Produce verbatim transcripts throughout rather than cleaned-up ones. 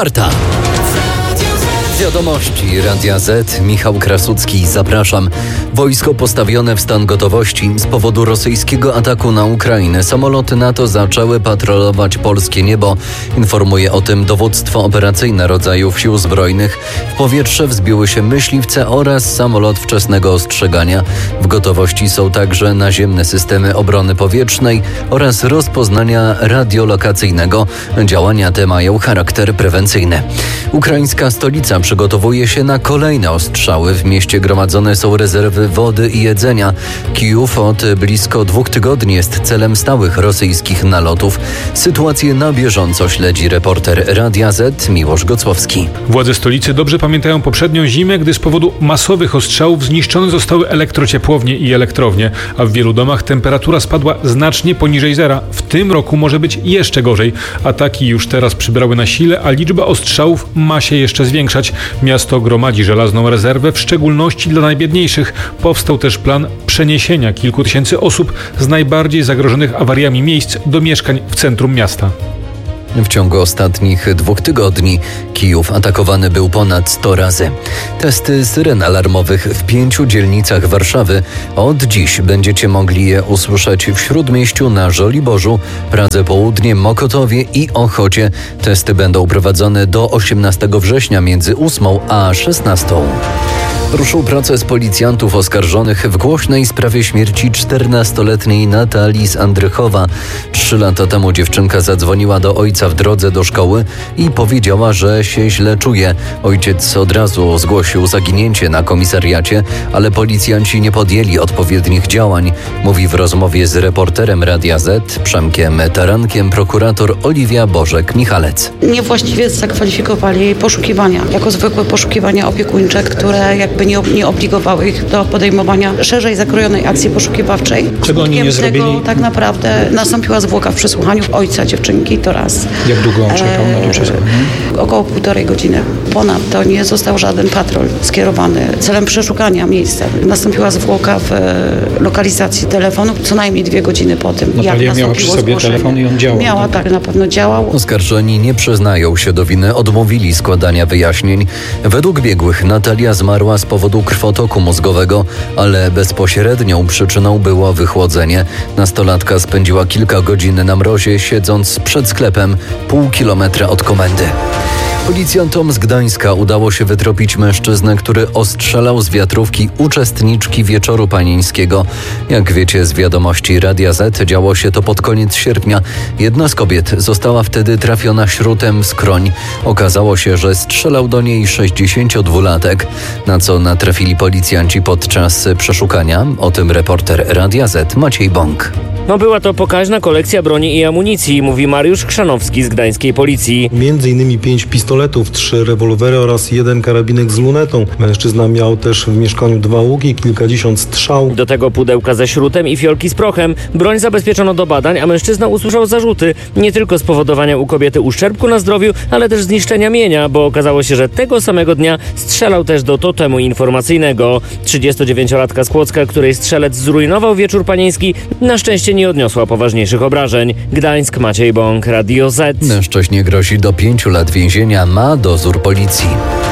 czwarta. Wiadomości Radia Z. Michał Krasucki, zapraszam. Wojsko postawione w stan gotowości. Z powodu rosyjskiego ataku na Ukrainę samoloty NATO zaczęły patrolować polskie niebo. Informuje o tym dowództwo operacyjne rodzajów sił zbrojnych. W powietrze wzbiły się myśliwce oraz samolot wczesnego ostrzegania. W gotowości są także naziemne systemy obrony powietrznej oraz rozpoznania radiolokacyjnego. Działania te mają charakter prewencyjny. Ukraińska stolica przygotowuje się na kolejne ostrzały. W mieście gromadzone są rezerwy wody i jedzenia. Kijów od blisko dwóch tygodni jest celem stałych rosyjskich nalotów. Sytuację na bieżąco śledzi reporter Radia Z Miłosz Gocłowski. Władze stolicy dobrze pamiętają poprzednią zimę, gdy z powodu masowych ostrzałów zniszczone zostały elektrociepłownie i elektrownie, a w wielu domach temperatura spadła znacznie poniżej zera. W tym roku może być jeszcze gorzej. Ataki już teraz przybrały na sile, a liczba ostrzałów ma się jeszcze zwiększać. Miasto gromadzi żelazną rezerwę, w szczególności dla najbiedniejszych. Powstał też plan przeniesienia kilku tysięcy osób z najbardziej zagrożonych awariami miejsc do mieszkań w centrum miasta. W ciągu ostatnich dwóch tygodni Kijów atakowany był ponad sto razy. Testy syren alarmowych w pięciu dzielnicach Warszawy. Od dziś będziecie mogli je usłyszeć w Śródmieściu, na Żoliborzu, Pradze Południe, Mokotowie i Ochocie. Testy będą prowadzone do osiemnastego września między ósmą a szesnastą. Ruszył proces policjantów oskarżonych w głośnej sprawie śmierci czternastoletniej Natalii z Andrychowa. Trzy lata temu dziewczynka zadzwoniła do ojca w drodze do szkoły i powiedziała, że się źle czuje. Ojciec od razu zgłosił zaginięcie na komisariacie, ale policjanci nie podjęli odpowiednich działań, mówi w rozmowie z reporterem Radia Z Przemkiem Tarankiem prokurator Oliwia Bożek-Michalec. Niewłaściwie zakwalifikowali poszukiwania jako zwykłe poszukiwania opiekuńcze, które jakby Nie, nie obligowały ich do podejmowania szerzej zakrojonej akcji poszukiwawczej. Czego oni nie zrobili? Tego tak naprawdę nastąpiła zwłoka w przesłuchaniu ojca dziewczynki, to raz. Jak długo on czekał na to przesłuchanie? E, około półtorej godziny. Ponadto nie został żaden patrol skierowany celem przeszukania miejsca. Nastąpiła zwłoka w lokalizacji telefonu co najmniej dwie godziny po tym. Natalia miała przy sobie zgłoszenie. Telefon i on działał. Miała, tak, na pewno działał. Oskarżeni nie przyznają się do winy, odmówili składania wyjaśnień. Według biegłych Natalia zmarła z powodu krwotoku mózgowego, ale bezpośrednią przyczyną było wychłodzenie. Nastolatka spędziła kilka godzin na mrozie, siedząc przed sklepem pół kilometra od komendy. Policjantom z Gdańska udało się wytropić mężczyznę, który ostrzelał z wiatrówki uczestniczki wieczoru panieńskiego. Jak wiecie z wiadomości Radia Z, działo się to pod koniec sierpnia. Jedna z kobiet została wtedy trafiona śrutem w skroń. Okazało się, że strzelał do niej sześćdziesięciodwulatek, na co natrafili policjanci podczas przeszukania. O tym reporter Radia Z Maciej Bąk. No była to pokaźna kolekcja broni i amunicji, mówi Mariusz Chrzanowski z gdańskiej policji. Między innymi pięć pistoletów, trzy rewolwery oraz jeden karabinek z lunetą. Mężczyzna miał też w mieszkaniu dwa łuki, kilkadziesiąt strzał. Do tego pudełka ze śrutem i fiolki z prochem. Broń zabezpieczono do badań, a mężczyzna usłyszał zarzuty nie tylko spowodowania u kobiety uszczerbku na zdrowiu, ale też zniszczenia mienia, bo okazało się, że tego samego dnia strzelał też do totemu informacyjnego. trzydziestodziewięciolatka z Kłodzka, której strzelec zrujnował wieczór panieński, na szczęście nie odniosła poważniejszych obrażeń. Gdańsk, Maciej Bąk, Radio Z. Mężczyźnie grozi do pięciu lat więzienia, ma dozór policji.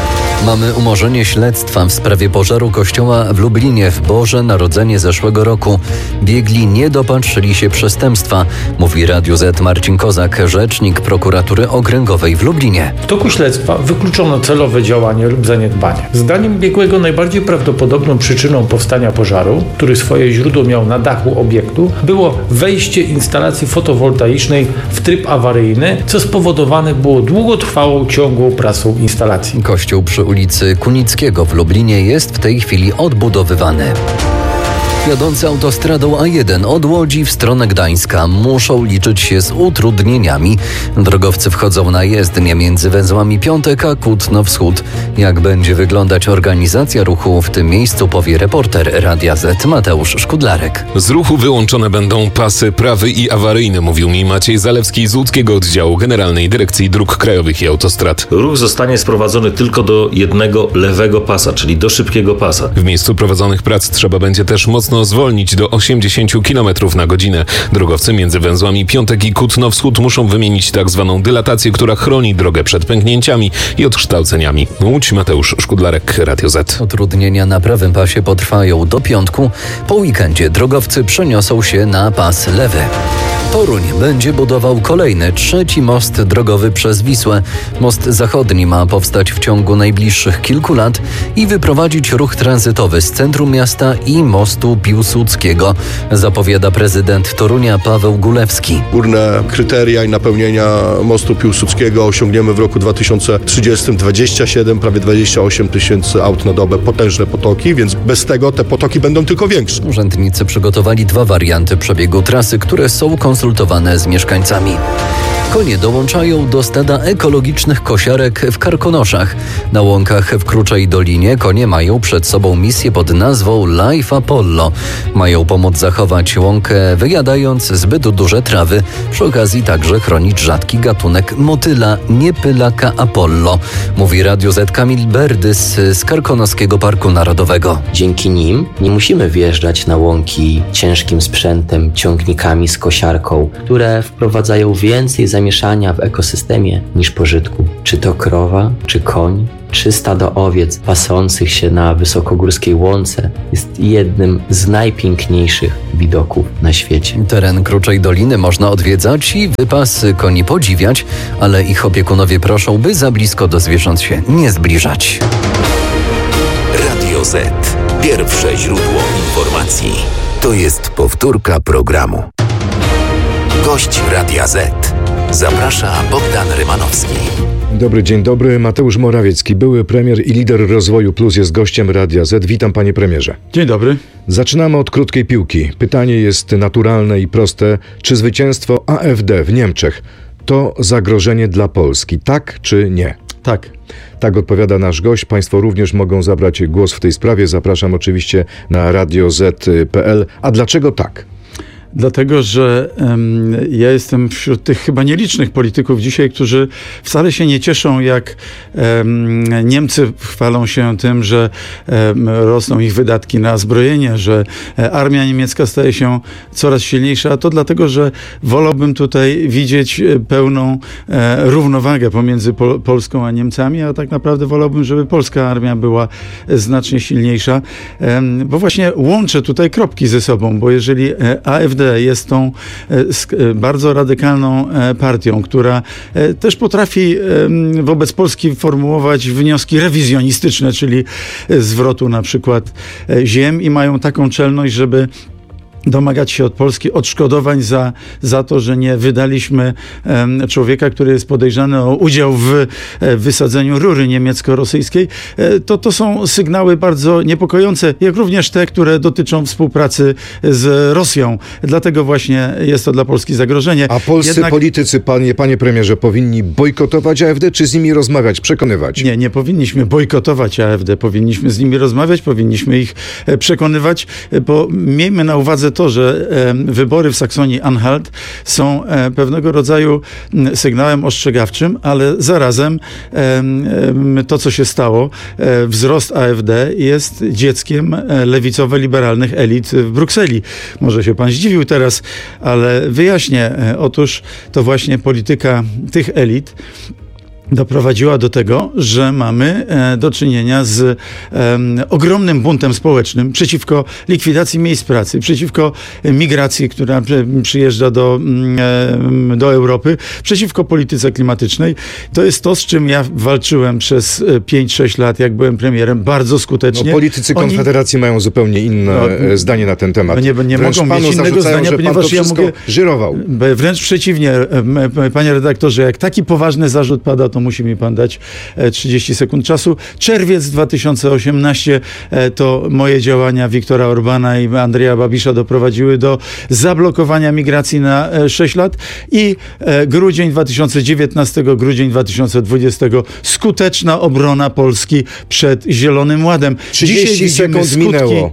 Mamy umorzenie śledztwa w sprawie pożaru kościoła w Lublinie w Boże Narodzenie zeszłego roku. Biegli nie dopatrzyli się przestępstwa, mówi Radiu Z Marcin Kozak, rzecznik prokuratury okręgowej w Lublinie. W toku śledztwa wykluczono celowe działanie lub zaniedbanie. Zdaniem biegłego najbardziej prawdopodobną przyczyną powstania pożaru, który swoje źródło miał na dachu obiektu, było wejście instalacji fotowoltaicznej w tryb awaryjny, co spowodowane było długotrwałą, ciągłą pracą instalacji. Kościół przy ulicy Kunickiego w Lublinie jest w tej chwili odbudowywany. Jadący autostradą A jeden od Łodzi w stronę Gdańska muszą liczyć się z utrudnieniami. Drogowcy wchodzą na jezdnię między węzłami Piątek a Kutno-Wschód. Jak będzie wyglądać organizacja ruchu w tym miejscu, powie reporter Radia Z Mateusz Szkudlarek. Z ruchu wyłączone będą pasy prawy i awaryjny, mówił mi Maciej Zalewski z łódzkiego oddziału Generalnej Dyrekcji Dróg Krajowych i Autostrad. Ruch zostanie sprowadzony tylko do jednego lewego pasa, czyli do szybkiego pasa. W miejscu prowadzonych prac trzeba będzie też mocno mocno zwolnić do osiemdziesiąt kilometrów na godzinę. Drogowcy między węzłami Piątek i Kutno-Wschód muszą wymienić tak zwaną dylatację, która chroni drogę przed pęknięciami i odkształceniami. Łódź, Mateusz Szkudlarek, Radio Z. Utrudnienia na prawym pasie potrwają do piątku. Po weekendzie drogowcy przeniosą się na pas lewy. Toruń będzie budował kolejny, trzeci most drogowy przez Wisłę. Most zachodni ma powstać w ciągu najbliższych kilku lat i wyprowadzić ruch tranzytowy z centrum miasta i mostu Piłsudskiego, zapowiada prezydent Torunia Paweł Gulewski. Górne kryteria i napełnienia mostu Piłsudskiego osiągniemy w roku dwa tysiące trzydziestym dwadzieścia siedem, prawie dwadzieścia osiem tysięcy aut na dobę, potężne potoki, więc bez tego te potoki będą tylko większe. Urzędnicy przygotowali dwa warianty przebiegu trasy, które są konsultowane z mieszkańcami. Konie dołączają do stada ekologicznych kosiarek w Karkonoszach. Na łąkach w Kruczej Dolinie konie mają przed sobą misję pod nazwą Life Apollo. Mają pomóc zachować łąkę, wyjadając zbyt duże trawy. Przy okazji także chronić rzadki gatunek motyla niepylaka Apollo, mówi Radio Z Kamil Berdys z Karkonoskiego Parku Narodowego. Dzięki nim nie musimy wjeżdżać na łąki ciężkim sprzętem, ciągnikami z kosiarką, które wprowadzają więcej zamieszania w ekosystemie niż pożytku. Czy to krowa, czy koń, czy stado owiec pasących się na wysokogórskiej łące jest jednym z najpiękniejszych widoków na świecie. Teren Kruczej Doliny można odwiedzać i wypas koni podziwiać, ale ich opiekunowie proszą, by za blisko do zwierząt się nie zbliżać. Radio Z. Pierwsze źródło informacji. To jest powtórka programu. Gość Radia Z. Zaprasza Bogdan Rymanowski. Dobry, dzień dobry. Mateusz Morawiecki, były premier i lider Rozwoju Plus, jest gościem Radia Z. Witam, panie premierze. Dzień dobry. Zaczynamy od krótkiej piłki. Pytanie jest naturalne i proste. Czy zwycięstwo A F D w Niemczech to zagrożenie dla Polski? Tak czy nie? Tak. Tak odpowiada nasz gość. Państwo również mogą zabrać głos w tej sprawie. Zapraszam oczywiście na radio zet kropka pe el. A dlaczego tak? Dlatego, że um, ja jestem wśród tych chyba nielicznych polityków dzisiaj, którzy wcale się nie cieszą, jak um, Niemcy chwalą się tym, że um, rosną ich wydatki na zbrojenie, że e, armia niemiecka staje się coraz silniejsza. A to dlatego, że wolałbym tutaj widzieć pełną e, równowagę pomiędzy Pol- Polską a Niemcami, a tak naprawdę wolałbym, żeby polska armia była znacznie silniejsza, e, bo właśnie łączę tutaj kropki ze sobą, bo jeżeli A F D jest tą bardzo radykalną partią, która też potrafi wobec Polski formułować wnioski rewizjonistyczne, czyli zwrotu na przykład ziem, i mają taką czelność, żeby domagać się od Polski odszkodowań za, za to, że nie wydaliśmy um, człowieka, który jest podejrzany o udział w e, wysadzeniu rury niemiecko-rosyjskiej. E, to, to są sygnały bardzo niepokojące, jak również te, które dotyczą współpracy z Rosją. Dlatego właśnie jest to dla Polski zagrożenie. A polscy Jednak... politycy, panie, panie premierze, powinni bojkotować A F D, czy z nimi rozmawiać, przekonywać? Nie, nie powinniśmy bojkotować A F D. Powinniśmy z nimi rozmawiać, powinniśmy ich przekonywać, bo miejmy na uwadze to, że e, wybory w Saksonii-Anhalt są e, pewnego rodzaju sygnałem ostrzegawczym, ale zarazem e, e, to, co się stało, e, wzrost A F D jest dzieckiem e, lewicowo-liberalnych elit w Brukseli. Może się pan zdziwił teraz, ale wyjaśnię. E, otóż to właśnie polityka tych elit doprowadziła do tego, że mamy e, do czynienia z e, ogromnym buntem społecznym przeciwko likwidacji miejsc pracy, przeciwko migracji, która przy, przyjeżdża do, e, do Europy, przeciwko polityce klimatycznej. To jest to, z czym ja walczyłem przez pięć sześć lat, jak byłem premierem, bardzo skutecznie. No, politycy Oni... Konfederacji mają zupełnie inne no, zdanie na ten temat. Nie, nie mogą mieć innego zdania, ponieważ ja mogę... żyrował. Wręcz przeciwnie, panie redaktorze, jak taki poważny zarzut pada, to musi mi pan dać trzydzieści sekund czasu. Czerwiec dwa tysiące osiemnasty to moje działania Viktora Orbana i Andrzeja Babisza doprowadziły do zablokowania migracji na sześć lat i grudzień dwa tysiące dziewiętnasty, grudzień dwa tysiące dwudziesty skuteczna obrona Polski przed Zielonym Ładem. trzydzieści sekund minęło.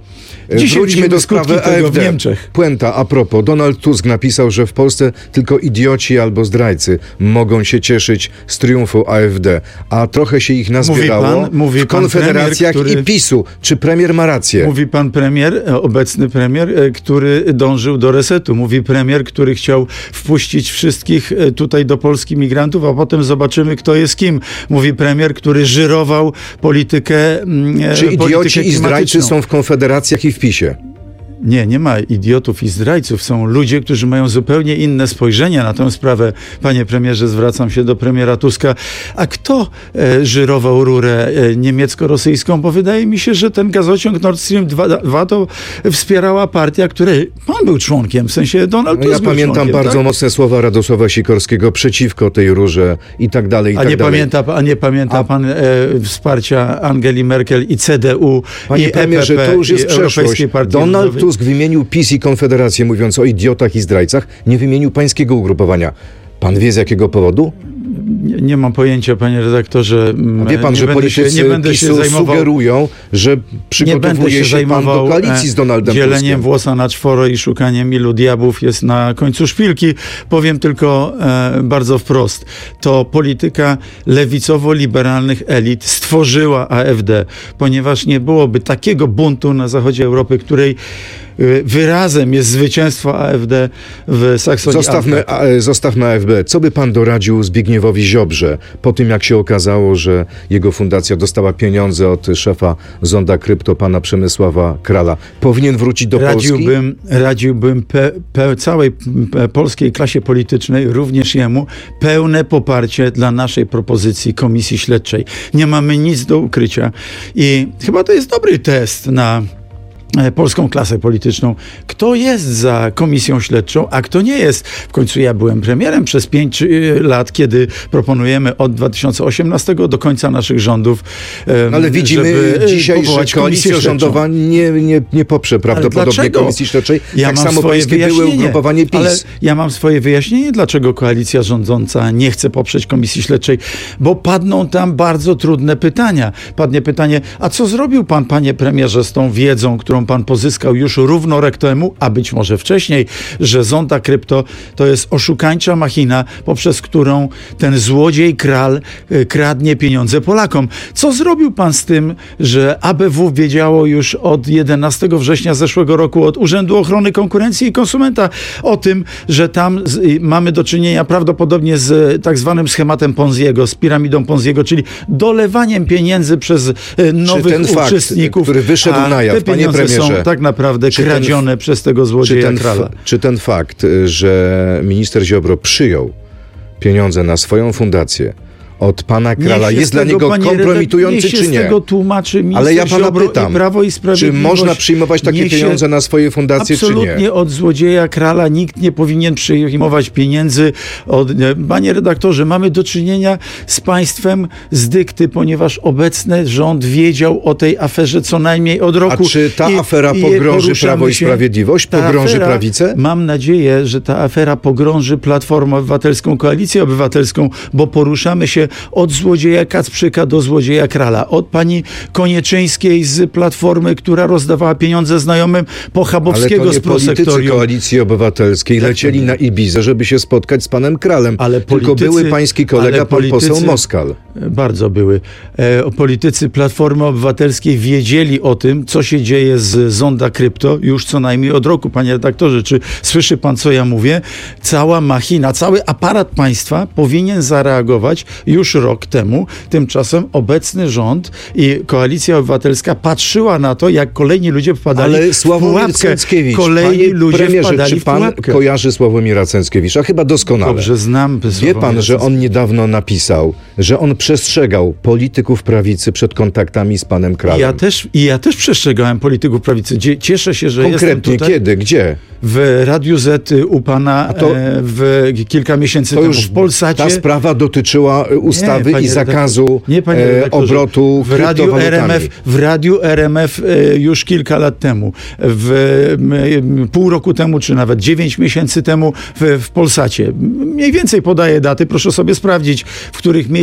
Dzisiaj Wróćmy do skutki sprawy tego A F D. w Niemczech. Puenta a propos. Donald Tusk napisał, że w Polsce tylko idioci albo zdrajcy mogą się cieszyć z triumfu A F D, a trochę się ich nazbierało mówi pan, mówi w konfederacjach premier, który, i PiSu. Czy premier ma rację? Mówi pan premier, obecny premier, który dążył do resetu. Mówi premier, który chciał wpuścić wszystkich tutaj do Polski migrantów, a potem zobaczymy, kto jest kim. Mówi premier, który żyrował politykę Czy idioci i zdrajcy są w konfederacjach i w PiSie? Nie, nie ma idiotów i zdrajców. Są ludzie, którzy mają zupełnie inne spojrzenie na tę sprawę. Panie premierze, zwracam się do premiera Tuska. A kto e, żyrował rurę e, niemiecko-rosyjską? Bo wydaje mi się, że ten gazociąg Nord Stream dwa to wspierała partia, której pan był członkiem, w sensie Donald Tusk Ja był pamiętam członkiem, bardzo tak? mocne słowa Radosława Sikorskiego przeciwko tej rurze i tak dalej, i a tak nie dalej. Pamięta, a nie pamięta a... pan e, wsparcia Angeli Merkel i C D U, Panie i premierze, E P P, to już jest i przeszłość. Partii Donald Ludowej. Tusk wymienił PiS i Konfederację, mówiąc o idiotach i zdrajcach, nie wymienił pańskiego ugrupowania. Pan wie z jakiego powodu? Nie, nie mam pojęcia, panie redaktorze. A wie pan, nie że politycy się, nie będę się PiSu zajmował, sugerują, że nie przygotowuje będę się, się zajmował pan do koalicji z Donaldem dzieleniem Tuskiem. włosa na czworo i szukaniem ilu diabłów jest na końcu szpilki. Powiem tylko e, bardzo wprost. To polityka lewicowo-liberalnych elit stworzyła A F D, ponieważ nie byłoby takiego buntu na zachodzie Europy, której wyrazem jest zwycięstwo A F D w Saksonii. Zostawmy, a, zostawmy A F D. Co by pan doradził Zbigniewowi Ziobrze po tym, jak się okazało, że jego fundacja dostała pieniądze od szefa Zonda Krypto, pana Przemysława Krala? Powinien wrócić do radziłbym, Polski? Radziłbym pe, pe, całej pe, polskiej klasie politycznej, również jemu, pełne poparcie dla naszej propozycji komisji śledczej. Nie mamy nic do ukrycia i chyba to jest dobry test na polską klasę polityczną. Kto jest za komisją śledczą, a kto nie jest. W końcu ja byłem premierem przez pięć lat, kiedy proponujemy od dwa tysiące osiemnastego do końca naszych rządów. Ale widzimy dzisiaj, że koalicja rządowa nie, nie, nie poprze prawdopodobnie komisji śledczej. Ja tak mam samo swoje pańskie były ugrupowanie PiS. Ale ja mam swoje wyjaśnienie, dlaczego koalicja rządząca nie chce poprzeć komisji śledczej, bo padną tam bardzo trudne pytania. Padnie pytanie, a co zrobił pan, panie premierze, z tą wiedzą, którą pan pozyskał już równo rok temu, a być może wcześniej, że Zonda Krypto to jest oszukańcza machina, poprzez którą ten złodziej Kral kradnie pieniądze Polakom. Co zrobił pan z tym, że A B W wiedziało już od jedenastego września zeszłego roku od Urzędu Ochrony Konkurencji i Konsumenta o tym, że tam z, mamy do czynienia prawdopodobnie z tak zwanym schematem Ponziego, z piramidą Ponziego, czyli dolewaniem pieniędzy przez nowych Czy ten uczestników, fakt, który wyszedł na jaw, panie premierze, są tak naprawdę czy kradzione ten, przez tego złodzieja czy ten, Krala. Czy ten fakt, że minister Ziobro przyjął pieniądze na swoją fundację od pana Krala jest dla niego kompromitujący, czy nie? Z tego tłumaczy Ale ja pana Ziobro pytam, i Prawo i Sprawiedliwość. czy można przyjmować takie pieniądze na swoje fundacje, czy nie? Absolutnie od złodzieja Krala nikt nie powinien przyjmować pieniędzy. Od, panie redaktorze, mamy do czynienia z państwem z dykty, ponieważ obecny rząd wiedział o tej aferze co najmniej od roku. A czy ta I, afera i pogrąży Prawo i się, Sprawiedliwość? Pogrąży afera, prawicę? Mam nadzieję, że ta afera pogrąży Platformę Obywatelską, Koalicję Obywatelską, bo poruszamy się od złodzieja Kacprzyka do złodzieja Krala. Od pani Konieczyńskiej z Platformy, która rozdawała pieniądze znajomym, po Chabowskiego ale to nie z Prosektorium. politycy Koalicji Obywatelskiej Jak lecieli na Ibizę, żeby się spotkać z panem Kralem. Ale Tylko politycy, były pański kolega, pan politycy, poseł Moskal. Bardzo były. E, politycy Platformy Obywatelskiej wiedzieli o tym, co się dzieje z Zonda Krypto już co najmniej od roku. Panie redaktorze, czy słyszy pan, co ja mówię? Cała machina, cały aparat państwa powinien zareagować już rok temu. Tymczasem obecny rząd i Koalicja Obywatelska patrzyła na to, jak kolejni ludzie wpadali Ale w Sławomir pułapkę. Cęckiewicz, Kolejni panie ludzie premierze, wpadali czy w pan pułapkę. kojarzy Sławomira Cęckiewicza? Chyba doskonale. Dobrze znam. Wie pan, że on niedawno napisał, że on przestrzegał polityków prawicy przed kontaktami z panem Kralem. Ja też, I ja też przestrzegałem polityków prawicy. Cieszę się, że Konkretnie, jestem tutaj. kiedy? Gdzie? W Radiu Z u pana to, w kilka miesięcy to temu już w Polsacie. Ta sprawa dotyczyła ustawy nie, i zakazu nie, panie e, obrotu w Radiu R M F, w Radiu R M F już kilka lat temu, w pół roku temu, czy nawet dziewięć miesięcy temu w, w Polsacie. Mniej więcej podaję daty, proszę sobie sprawdzić, w których miejscach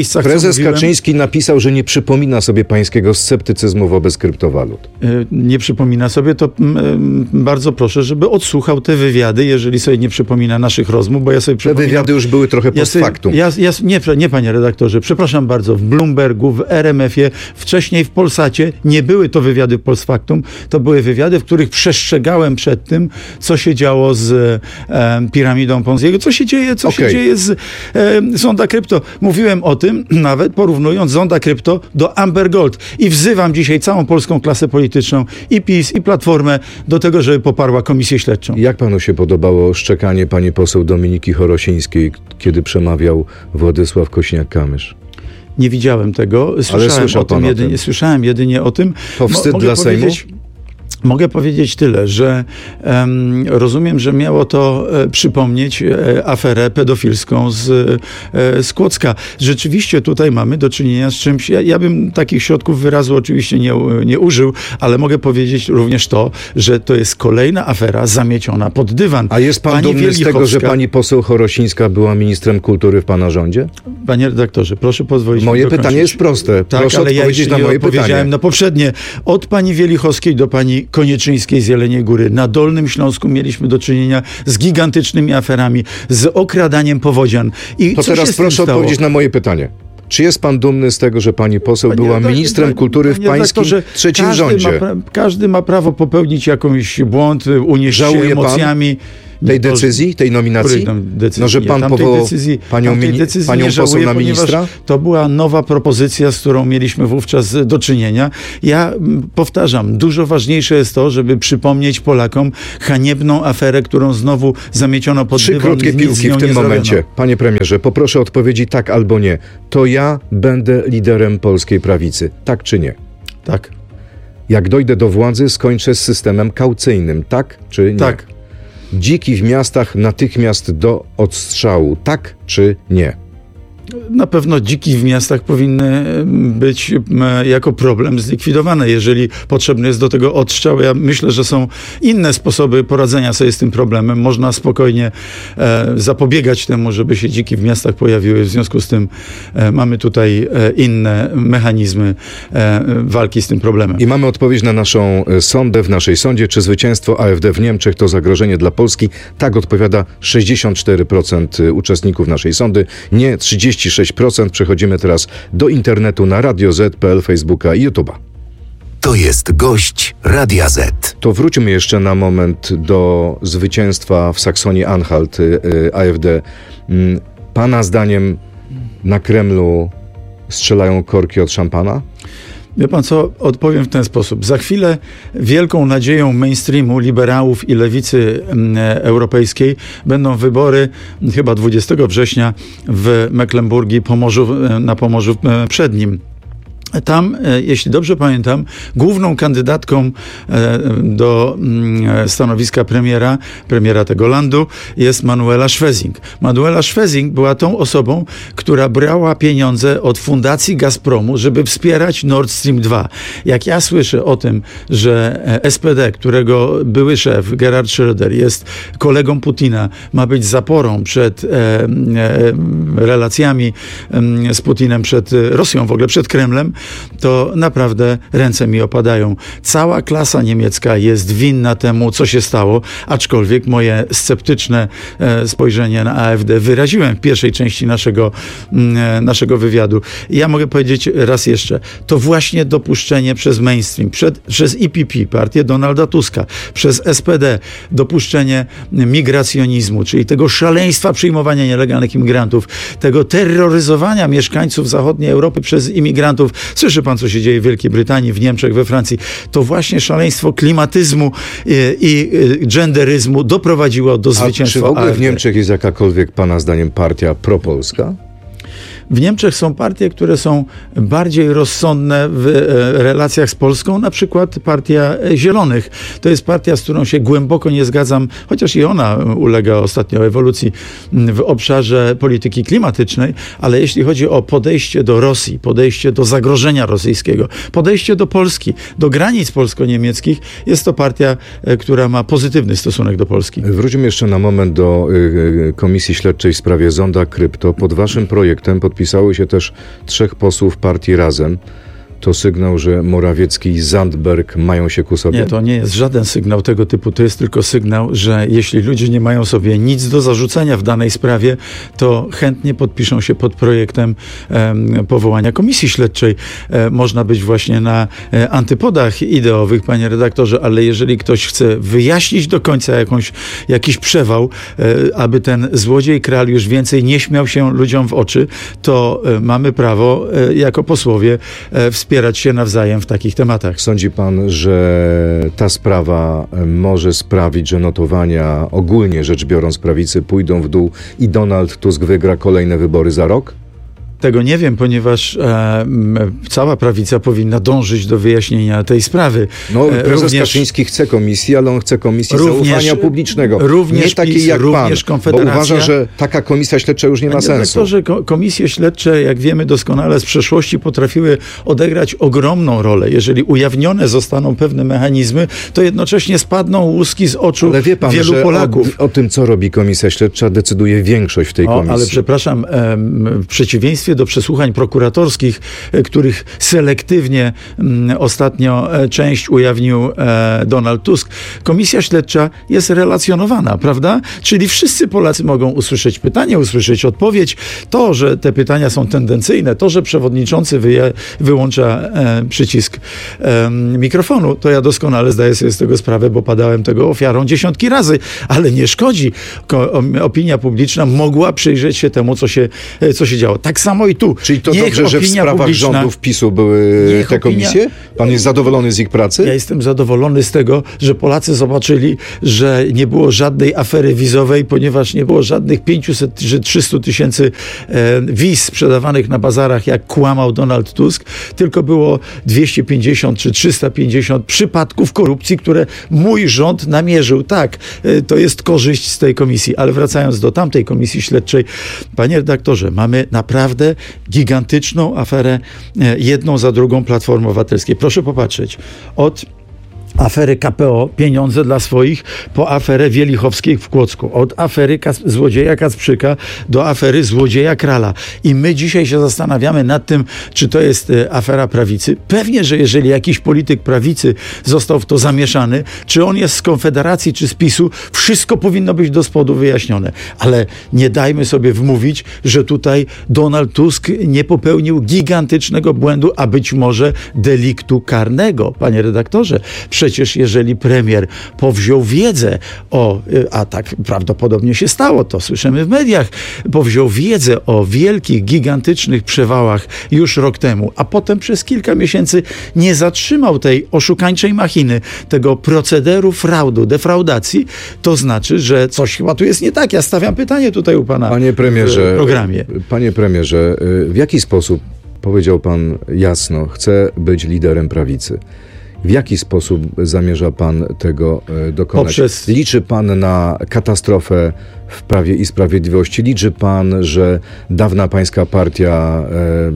miejscach, Prezes co mówiłem, Kaczyński napisał, że nie przypomina sobie pańskiego sceptycyzmu wobec kryptowalut. nie przypomina sobie, to m, bardzo proszę, żeby odsłuchał te wywiady, jeżeli sobie nie przypomina naszych rozmów, bo ja sobie Te przypominam... wywiady już były trochę Ja post sobie, factum. ja, ja, nie, nie, panie redaktorze, przepraszam bardzo, w Bloombergu, w R M F ie, wcześniej w Polsacie nie były to wywiady post factum, to były wywiady, w których przestrzegałem przed tym, co się działo z e, piramidą Ponziego, co się dzieje, co Okay. się dzieje z e, Zonda Krypto. Mówiłem o tym, nawet porównując Zonda Krypto do Amber Gold i wzywam dzisiaj całą polską klasę polityczną, i PiS, i Platformę do tego, żeby poparła komisję śledczą. Jak panu się podobało szczekanie pani poseł Dominiki Chorosińskiej, kiedy przemawiał Władysław Kośniak-Kamysz? Nie widziałem tego, słyszałem słyszał o tym, pan o jedynie, tym. słyszałem jedynie o tym. To wstyd Mo- mogę dla Sejmu? powiedzieć- Mogę powiedzieć tyle, że em, rozumiem, że miało to e, przypomnieć e, aferę pedofilską z, e, z Kłodzka. Rzeczywiście tutaj mamy do czynienia z czymś, ja, ja bym takich środków wyrazu oczywiście nie, nie użył, ale mogę powiedzieć również to, że to jest kolejna afera zamieciona pod dywan. A jest pan Pani dumny z tego, że Wielichowska- pani poseł Chorosińska była ministrem kultury w pana rządzie? Panie redaktorze, proszę pozwolić Moje mi dokończyć. pytanie jest proste. Tak, Proszę ale ja odpowiedzieć jeszcze na nie moje odpowiedziałem pytanie. na poprzednie. Od pani Wielichowskiej do pani Konieczyńskiej z Jeleniej Góry. Na Dolnym Śląsku mieliśmy do czynienia z gigantycznymi aferami, z okradaniem powodzian. I To co się teraz z tym proszę stało? odpowiedzieć na moje pytanie. Czy jest pan dumny z tego, że pani poseł Panie była redaktor- ministrem panie- kultury w panie pańskim redaktorze, trzecim każdy rządzie? Ma pra- każdy ma prawo popełnić jakąś błąd, unieść się Żałuje pan emocjami. tej Nie, to- decyzji, tej nominacji? Której tam decyzji? No, że Nie, pan tamtej powołał decyzji, panią tamtej mini- decyzji panią nie poseł żałuję, na ponieważ ministra? To była nowa propozycja, z którą mieliśmy wówczas do czynienia. Ja m, powtarzam, dużo ważniejsze jest to, żeby przypomnieć Polakom haniebną aferę, którą znowu zamieciono pod Trzy dywan. krótkie nic z piłki nią w tym nie momencie. zrobiono. Panie premierze, poproszę odpowiedzi tak albo nie. To ja będę liderem polskiej prawicy. Tak czy nie? Tak. Jak dojdę do władzy, skończę z systemem kaucyjnym. Tak czy nie? Tak. Dziki w miastach natychmiast do odstrzału. Tak czy nie? Na pewno dziki w miastach powinny być m, jako problem zlikwidowane, jeżeli potrzebny jest do tego odstrzał. Ja myślę, że są inne sposoby poradzenia sobie z tym problemem. Można spokojnie e, zapobiegać temu, żeby się dziki w miastach pojawiły. W związku z tym e, mamy tutaj e, inne mechanizmy e, walki z tym problemem. I mamy odpowiedź na naszą e, sondę w naszej sądzie. Czy zwycięstwo A F D w Niemczech to zagrożenie dla Polski? Tak odpowiada sześćdziesiąt cztery procent uczestników naszej sądy. Nie trzydzieści sześć procent. Przechodzimy teraz do internetu na radio zet kropka pe el, Facebooka i YouTube'a. To jest gość Radia Z. To wróćmy jeszcze na moment do zwycięstwa w Saksonii-Anhalt y, y, A F D. Mm, Pana zdaniem na Kremlu strzelają korki od szampana? Wie pan co, odpowiem w ten sposób. Za chwilę wielką nadzieją mainstreamu, liberałów i lewicy mm, europejskiej będą wybory chyba dwudziestego września w Mecklenburgii, Pomorzu, na Pomorzu e, Przednim. Tam, e, jeśli dobrze pamiętam, główną kandydatką e, do mm, stanowiska premiera, premiera tego landu jest Manuela Schwesing. Manuela Schwesing była tą osobą, która brała pieniądze od fundacji Gazpromu, żeby wspierać Nord Stream dwa. Jak ja słyszę o tym, że S P D, którego były szef Gerhard Schröder jest kolegą Putina, ma być zaporą przed e, e, relacjami e, z Putinem, przed Rosją, w ogóle przed Kremlem, to naprawdę ręce mi opadają. Cała klasa niemiecka jest winna temu, co się stało, aczkolwiek moje sceptyczne e, spojrzenie na A F D wyraziłem w pierwszej części naszego, e, naszego wywiadu. I ja mogę powiedzieć raz jeszcze, to właśnie dopuszczenie przez mainstream, przed, przez I P P, partię Donalda Tuska, przez S P D, dopuszczenie migracjonizmu, czyli tego szaleństwa przyjmowania nielegalnych imigrantów, tego terroryzowania mieszkańców zachodniej Europy przez imigrantów. Słyszy pan, co się dzieje w Wielkiej Brytanii, w Niemczech, we Francji. To właśnie szaleństwo klimatyzmu i, i genderyzmu doprowadziło do zwycięstwa. A czy w ogóle A F D. w Niemczech jest jakakolwiek pana zdaniem partia propolska? W Niemczech są partie, które są bardziej rozsądne w e, relacjach z Polską, na przykład Partia Zielonych. To jest partia, z którą się głęboko nie zgadzam, chociaż i ona ulega ostatnio ewolucji w obszarze polityki klimatycznej, ale jeśli chodzi o podejście do Rosji, podejście do zagrożenia rosyjskiego, podejście do Polski, do granic polsko-niemieckich, jest to partia, e, która ma pozytywny stosunek do Polski. Wróćmy jeszcze na moment do y, y, Komisji Śledczej w sprawie Zonda Krypto. Pod waszym projektem, pod podpisało się też trzech posłów partii Razem. To sygnał, że Morawiecki i Zandberg mają się ku sobie? Nie, to nie jest żaden sygnał tego typu. To jest tylko sygnał, że jeśli ludzie nie mają sobie nic do zarzucenia w danej sprawie, to chętnie podpiszą się pod projektem um, powołania komisji śledczej. E, można być właśnie na e, antypodach ideowych, panie redaktorze, ale jeżeli ktoś chce wyjaśnić do końca jakąś, jakiś przewał, e, aby ten złodziej Kral już więcej nie śmiał się ludziom w oczy, to e, mamy prawo e, jako posłowie e, wspierać się nawzajem w takich tematach. Sądzi pan, że ta sprawa może sprawić, że notowania ogólnie rzecz biorąc prawicy pójdą w dół i Donald Tusk wygra kolejne wybory za rok? Tego nie wiem, ponieważ e, cała prawica powinna dążyć do wyjaśnienia tej sprawy. No, prezes również, Kaczyński chce komisji, ale on chce komisji również, zaufania publicznego. Również nie takiej PiS, jak również pan, bo Konfederacja. uważa, że taka komisja śledcza już nie ma sensu. To, że komisje śledcze, jak wiemy doskonale z przeszłości, potrafiły odegrać ogromną rolę. Jeżeli ujawnione zostaną pewne mechanizmy, to jednocześnie spadną łuski z oczu ale wie pan, wielu że Polaków. O, o tym, co robi komisja śledcza, decyduje większość w tej o, komisji. Ale przepraszam, w przeciwieństwie do przesłuchań prokuratorskich, których selektywnie ostatnio część ujawnił Donald Tusk, komisja śledcza jest relacjonowana, prawda? Czyli wszyscy Polacy mogą usłyszeć pytanie, usłyszeć odpowiedź. To, że te pytania są tendencyjne, to, że przewodniczący wyje, wyłącza e, przycisk e, mikrofonu, to ja doskonale zdaję sobie z tego sprawę, bo padałem tego ofiarą dziesiątki razy, ale nie szkodzi. Ko, opinia publiczna mogła przyjrzeć się temu, co się, co się działo. Tak samo i tu. Czyli to Niech dobrze, że w sprawach publiczna, rządów PiSu były te komisje? Opinia, Pan jest zadowolony z ich pracy? Ja jestem zadowolony z tego, że Polacy zobaczyli, że nie było żadnej afery wizowej, ponieważ nie było żadnych pięćset czy trzysta tysięcy e, wiz sprzedawanych na bazarach, jak kłamał Donald Tusk, tylko było dwieście pięćdziesiąt czy trzysta pięćdziesiąt przypadków korupcji, które mój rząd namierzył. Tak, e, to jest korzyść z tej komisji, ale wracając do tamtej komisji śledczej, panie redaktorze, mamy naprawdę gigantyczną aferę, e, jedną za drugą Platformy Obywatelskiej. Proszę popatrzeć. Od afery K P O, pieniądze dla swoich, po aferę Wielichowskiej w Kłodzku. Od afery Kas- złodzieja Kacprzyka do afery złodzieja Krala. I my dzisiaj się zastanawiamy nad tym, czy to jest e, afera prawicy. Pewnie, że jeżeli jakiś polityk prawicy został w to zamieszany, czy on jest z Konfederacji, czy z PiSu, wszystko powinno być do spodu wyjaśnione. Ale nie dajmy sobie wmówić, że tutaj Donald Tusk nie popełnił gigantycznego błędu, a być może deliktu karnego. Panie redaktorze, przecież jeżeli premier powziął wiedzę o, a tak prawdopodobnie się stało, to słyszymy w mediach, powziął wiedzę o wielkich, gigantycznych przewałach już rok temu, a potem przez kilka miesięcy nie zatrzymał tej oszukańczej machiny, tego procederu fraudu, defraudacji, to znaczy, że coś chyba tu jest nie tak. Ja stawiam pytanie tutaj u pana panie premierze, w programie. Panie premierze, w jaki sposób, powiedział pan jasno, chce być liderem prawicy? W jaki sposób zamierza pan tego e, dokonać? Poprzez... Liczy pan na katastrofę w Prawie i Sprawiedliwości? Liczy pan, że dawna pańska partia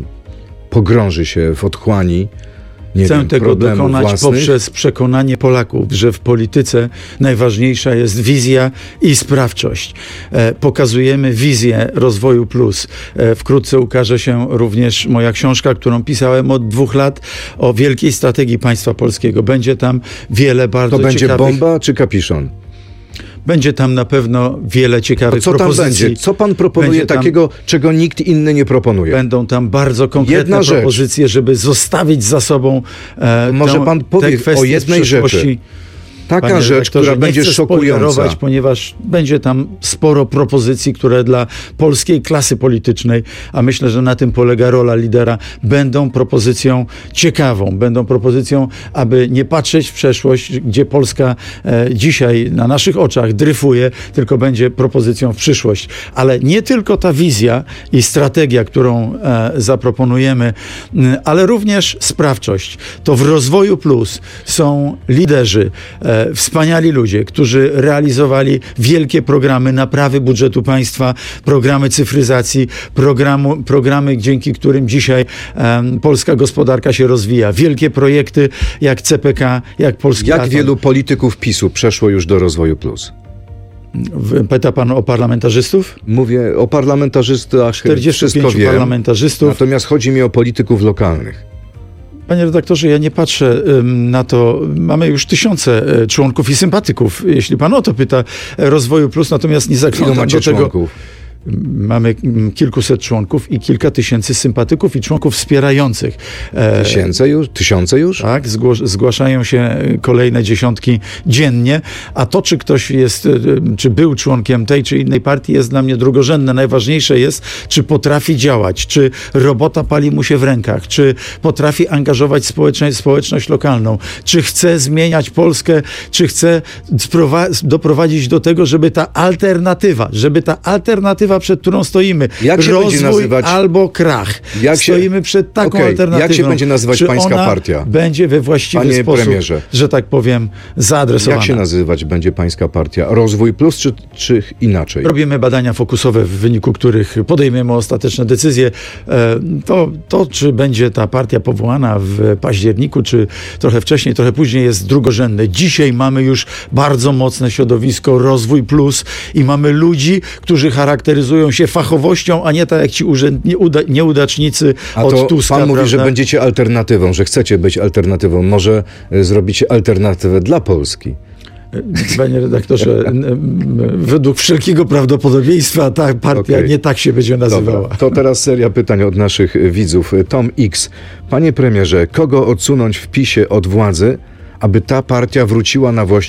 e, pogrąży się w otchłani? Nie Chcę wiem, tego dokonać własnych? poprzez przekonanie Polaków, że w polityce najważniejsza jest wizja i sprawczość. E, pokazujemy wizję rozwoju plus. E, wkrótce ukaże się również moja książka, którą pisałem od dwóch lat o wielkiej strategii państwa polskiego. Będzie tam wiele bardzo ciekawych... To będzie ciekawych... bomba czy kapiszon? Będzie tam na pewno wiele ciekawych co propozycji. Tam będzie? Co pan proponuje będzie takiego, tam, czego nikt inny nie proponuje? Będą tam bardzo konkretne propozycje, żeby zostawić za sobą e, Może tę, pan powie o jednej rzeczy. Taka Panie rzecz, która będzie szokująca. Ponieważ będzie tam sporo propozycji, które dla polskiej klasy politycznej, a myślę, że na tym polega rola lidera, będą propozycją ciekawą, będą propozycją, aby nie patrzeć w przeszłość, gdzie Polska e, dzisiaj na naszych oczach dryfuje, tylko będzie propozycją w przyszłość. Ale nie tylko ta wizja i strategia, którą e, zaproponujemy, m, ale również sprawczość. To w Rozwoju Plus są liderzy, e, wspaniali ludzie, którzy realizowali wielkie programy naprawy budżetu państwa, programy cyfryzacji, programu, programy, dzięki którym dzisiaj um, polska gospodarka się rozwija. Wielkie projekty jak C P K, jak Polski Jak Atom. wielu polityków PiSu przeszło już do Rozwoju Plus? Pyta pan o parlamentarzystów? Mówię o parlamentarzystach, czterdziestu pięciu wszystko wiem. parlamentarzystów. Natomiast chodzi mi o polityków lokalnych. Panie redaktorze, ja nie patrzę na to. Mamy już tysiące członków i sympatyków, jeśli pan o to pyta, Rozwoju Plus, natomiast nie zaglądam Ilu macie do tego. członków? Mamy kilkuset członków i kilka tysięcy sympatyków i członków wspierających. Tysiące już? Tysiące już? Tak, zgło- zgłaszają się kolejne dziesiątki dziennie, a to, czy ktoś jest, czy był członkiem tej czy innej partii, jest dla mnie drugorzędne. Najważniejsze jest, czy potrafi działać, czy robota pali mu się w rękach, czy potrafi angażować społeczność, społeczność lokalną, czy chce zmieniać Polskę, czy chce sprowa- doprowadzić do tego, żeby ta alternatywa, żeby ta alternatywa, przed którą stoimy, jak się rozwój będzie nazywać, albo krach. Jak się, Stoimy przed taką okay, alternatywą. Jak się będzie nazywać czy pańska ona partia? Będzie we właściwy Panie sposób, premierze, że tak powiem, zaadresowana. Jak się nazywać będzie pańska partia? Rozwój Plus czy, czy inaczej? Robimy badania fokusowe, w wyniku których podejmiemy ostateczne decyzje. To, to, czy będzie ta partia powołana w październiku, czy trochę wcześniej, trochę później, jest drugorzędne. Dzisiaj mamy już bardzo mocne środowisko Rozwój Plus i mamy ludzi, którzy charakteryzują się fachowością, a nie tak jak ci urzędni, uda, nieudacznicy a od to Tuska. Pan mówi, prawda? że będziecie alternatywą, że chcecie być alternatywą. Może zrobicie alternatywę dla Polski? Panie redaktorze, według wszelkiego prawdopodobieństwa ta partia okay. nie tak się będzie nazywała. Dobra, to teraz seria pytań od naszych widzów. Tom X. Panie premierze, kogo odsunąć w PiSie od władzy, aby ta partia wróciła na właściwe